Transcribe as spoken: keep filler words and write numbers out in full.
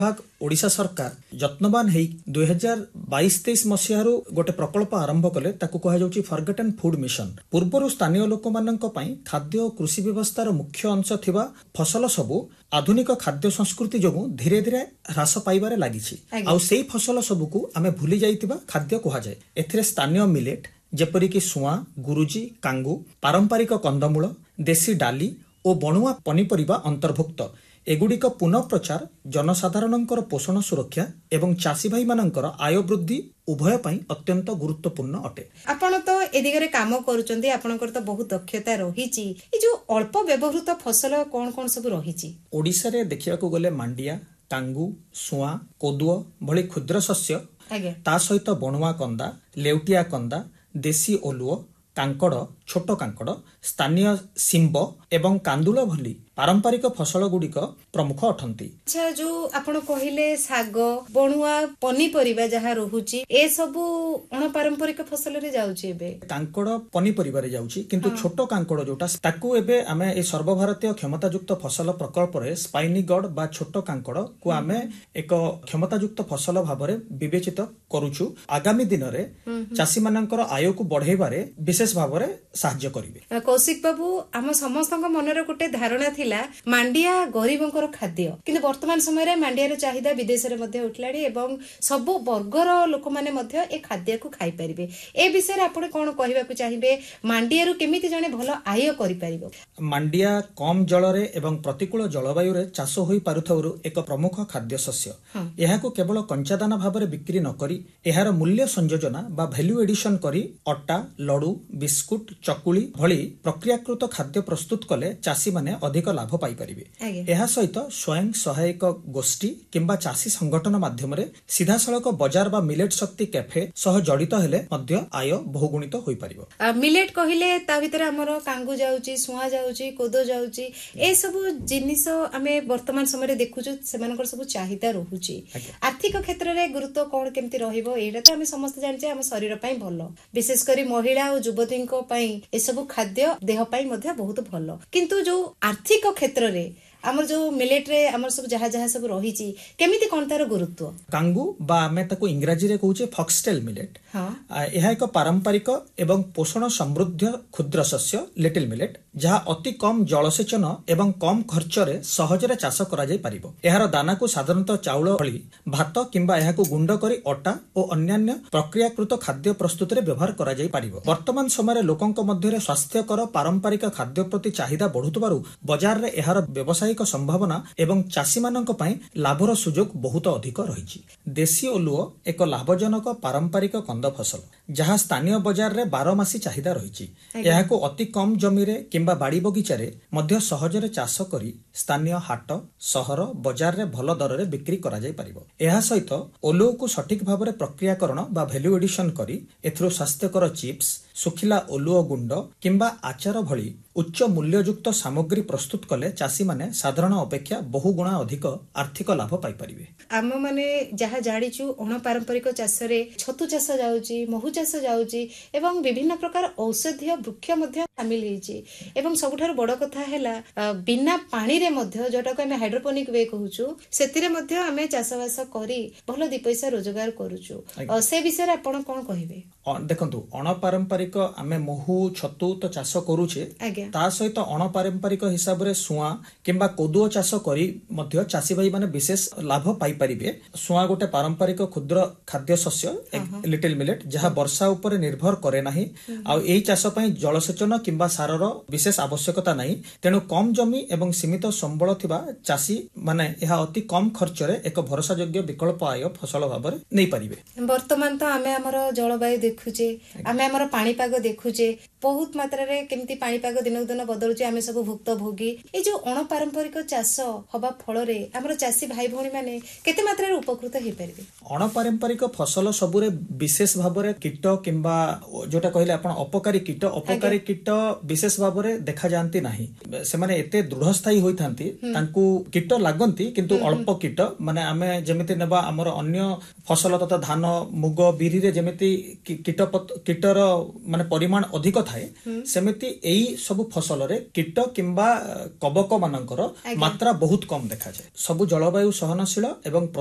भाग ओडिशा सरकार यत्नवान है दुई हजार बैश तेईस मसीह गोटे प्रकल्प आरंभ कले ताकू कह जाउछि फॉरगेटन फूड मिशन। पूर्वर स्थानीय लोक मानक पई खाद्य और कृषि व्यवस्थार मुख्य अंश थिबा फसल सबु आधुनिक खाद्य संस्कृति जोगु धीरे धीरे ह्रास पाइबारे लागिछि। आ सेई फसल सबुकु आमे भूली जाइतिबा खाद्य कुहा जाय। एथिरे स्थानीय मिलेट जेपरिक सुआ, गुरुजी, कांगू, पारंपरिक कंदमूल, देशी डाली और बणुआ पनीपरिबा अंतर्भुक्त। एगुड़िक पुनः प्रचार जनसाधारणंकर पोषण सुरक्षा एवं चाषी भाई मानकर आय वृद्धि उभय पई अत्यंत गुरुत्वपूर्ण अटे। आपण तो ए दिगरे काम करूचंती, आपनकर तो बहुत दक्षता रहिछि। ए जो अल्प व्यवहृत फसल कोन कोन सब रहिछि? ओडिसा रे देखिया को गले मांडिया, कांगू, सुआ, कोदुओ भली क्षुद्र शस्य, ता सहित बणुआ कंदा, लेउटिया कंदा, देशी ओलुओ, कांकड़, छोट कांकड़, स्थानीय सिंब एवं कांदुल भली पारंपरिक फसल गुड़िक प्रमुख अटंती। अच्छा, जो आपण कहिले साग, बणुआ पनीपरिबा जहा रहुची ए सबु अण पारंपरिक फसल रे जाउची। एबे कांकड़ पनीपरिबा रे जाउची, किंतु छोट कांकड़ जोटा ताकू एबे आमे ए सर्वभारतीय क्षमतायुक्त फसल प्रकल्प रे स्पाइनी गॉड बा छोट कांकड़ को आमे एक क्षमतायुक्त फसल भाबरे विवेचित करूछु। आगामी दिन रे चासी मानकर आय को बढ़ाइबारे विशेष भाबरे साहाय्य करिवे। कौशिक बाबू, आम समस्तक मनरे गोटे धारणा थिला मांडिया गरीबंकर खाद्य, किंतु वर्तमान समय रे मांडियार चाहिदा विदेश रे मध्ये उठलाडी एवं सबो वर्गर लोक माने मध्ये ए खाद्य को खाई परिबे। ए विषय रे आपण कोन कहिबा को चाहिबे? मांडिया रु केमिति जने भलो आय करि परिबो? मांडिया कम जल रे एवं प्रतिकूल जलवायु रे चाष होई पारुथवरु एक प्रमुख खाद्य शस्य। एहा को केवल कंचा दाना भाबरे बिक्री न करी एहार मूल्य संयोजन बा वैल्यू एडिशन करी अट्टा, लडू, बिस्कुट, चकुली भली प्रक्रियाकृत खाद्य प्रस्तुत कले चासी माने अधिक लाभ पाई परिबे। एहा सहित स्वयं सहायक गोष्ठी किंबा चासी संगठन माध्यम रे सीधा सड़क बाजार बा मिलेट शक्ति कैफे सह जड़ित हेले मध्य आय बहुगुणित होई परिबो। मिलेट कहिले ता भितर हमरो कांगू जाउची, सुआ जाउची, कोदो जाउची, ए सब जिनिस आमे वर्तमान समय रे देखुछु सेमानकर सब चाहिदा रहुची। आर्थिक क्षेत्र रे गुरुत्व कोन केमति रहिबो एटा त आमे समस्त जानचे हम शरीर पई भलो, विशेष करी महिला और युवतींको पई ए सब खाद्य देह पई मध्ये बहुत भलो। किंतु जो आर्थिक क्षेत्र रे हमर जो मिलेट रे हमर सब जहा जहा सब रहिची केमिति कोन तार गुरुत्व? कांगू बा हमें ताको इंग्रजी रे कहूचे फॉक्सटेल मिलेट। हां, एहा एक पारंपरिक एवं पोषण समृद्ध क्षुद्र शस्य लिटिल मिलेट जहा अति कम जलसेचन एवं कम खर्च रे सहज रे चाष करा जाय परिबो। एहार दाना को साधारणतः चाउल भली भात किंबा एहा को गुंड करी अटा और अन्यान्य प्रक्रियाकृत खाद्य प्रस्तुत रे व्यवहार करा जाय परिबो। वर्तमान समय रे लोकंक मध्य रे स्वास्थ्यकर पारंपरिक खाद्य प्रति चाहिदा बढ़ुतबारु बाजार रे एहार व्यवसाय संभावना एवं चाषी मानक पई लाभर सुजोग बहुत अधिक रहिछि। देशी ओलुओ एक लाभजनक पारंपरिक कंद फसल जहां स्थानीय बाजार रे बारह मासी चाहिदा रहिछि। एहा को अति कम जमी रे किंबा बाड़ी बगीचा रे मध्य सहज रे चाष करी स्थानीय हाट, सहर, बाजार रे भल दर रे बिक्री करा जाय परिबो। एहा सहित ओलुओ को सठिक भाव रे प्रक्रियाकरण बा वैल्यू एडिशन करी एथरो स्वास्थ्यकर चिप्स, सुखिला ओलुओ गुंड किंबा आचार भली उच्च मूल्ययुक्त सामग्री प्रस्तुत कले चाषी माने साधारण अपेक्षा बहुगुणा अधिक आर्थिक लाभ पाई परिबे। आम माने जहा जाडिचु अण पारंपरिक चाष रे छतु चाष जाउची, महु चाष जाउची एवं विभिन्न प्रकार औषधीय वृक्ष मध्ये शामिल हिची। एवं सबुठार बड़ कथा हैला बिना पानी रे मध्ये जोटा को हम हाइड्रोपोनिक वे कहूछु सेतिरे मध्ये हमें चाषबास करी भलो दि पैसा रोजगार करूछु। से विषय रे आपण कोन कहिबे? देखंतु अण पारंपरिक आमे महु छतु तो चाष करूछे, ता सहित अण पारंपरिक हिसाब रे सुआ किंबा कोदुओ चाष करी मध्य चाषी भाई माने विशेष लाभ पाई परिबे। सुआ गोटे पारंपरिक क्षुद्र खाद्य शस्य लिटिल मिलेट जहा वर्षा ऊपर निर्भर करे नाही आ एई चाष पई जलसेचन किंबा सारर विशेष आवश्यकता नाही। तेनु कम जमी एवं सीमित संबळ थिबा चाषी माने एहा अति कम खर्च रे एक भरोसा योग्य विकल्प आय फसल भाबरे नै परिबे। वर्तमान तो आमे हमर जलवायु देखुचे, आमे हमर पानीपाग देखुचे, बहुत मात्रा रे केमती पानीपाग दिन दिन बदलुचे, आमे सब भुक्तभोगी। ए जो अण पारंपरिक चाष हबा फल रे हमर चाषी भाई भौणी माने केते मात्रा रे उपकृत हे परिबे? अण पारंपरिक फसल सबुरे विशेष भाबरे कीट किंबा जोटा कहले आपण अपकारी कीट अपकारी कीट विशेष भाबरे देखा जानती नाही। से माने एते दृढ़ स्थायी होई थांती, तांकू कीट लागंती किंतु अल्प कीट माने आमे जेमिति नेबा हमर अन्य फसल तथा धान, मुग, बिरी रे जेमिति कीट कीटर ମାନେ ପରିମାଣ ଅଧିକ ଥାଏ ସେମିତି ଏଇ ସବୁ ଫସଲରେ କୀଟ କିମ୍ବା କବକ ମାନଙ୍କର ମାତ୍ରା ବହୁତ କମ ଦେଖାଯାଏ। ସବୁ ଜଳବାୟୁ ସହନଶୀଳ ଏବଂ